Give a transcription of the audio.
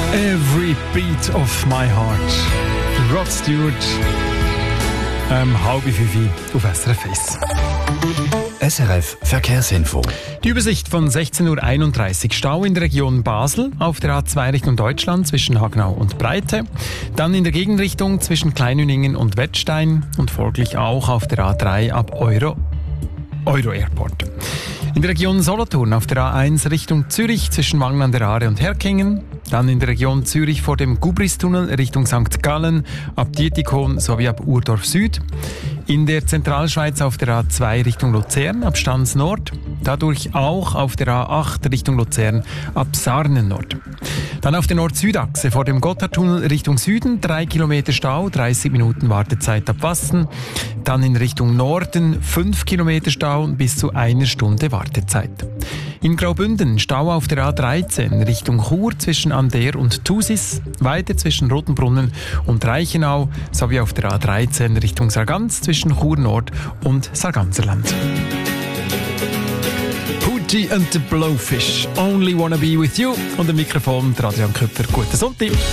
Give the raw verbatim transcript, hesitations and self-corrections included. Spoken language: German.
Every Beat of My Heart. Rod Stewart. Ähm, halb fünf auf S R F eins. S R F Verkehrsinfo. Die Übersicht von sechzehn Uhr einunddreißig. Stau in der Region Basel auf der A zwei Richtung Deutschland zwischen Hagenau und Breite. Dann in der Gegenrichtung zwischen Kleinüningen und Wettstein und folglich auch auf der A drei ab Euro, Euro Airport. In der Region Solothurn auf der A eins Richtung Zürich zwischen Wangen an der Aare und Herkingen. Dann in der Region Zürich vor dem Gubristunnel Richtung Sankt Gallen, ab Dietikon sowie ab Urdorf Süd. In der Zentralschweiz auf der A zwei Richtung Luzern ab Stans Nord. Dadurch auch auf der A acht Richtung Luzern ab Sarnen Nord. Dann auf der Nord-Süd-Achse vor dem Gotthardtunnel Richtung Süden, drei Kilometer Stau, dreißig Minuten Wartezeit ab Wassen. Dann in Richtung Norden fünf Kilometer Stau und bis zu einer Stunde Wartezeit. In Graubünden Stau auf der A dreizehn Richtung Chur zwischen Ander und Thusis, weiter zwischen Rotenbrunnen und Reichenau sowie auf der A dreizehn Richtung Sargans zwischen Chur Nord und Sarganserland. Pootie and the Blowfish, Only Wanna Be With You und am Mikrofon Adrian Köpfer. Guten Sonntag.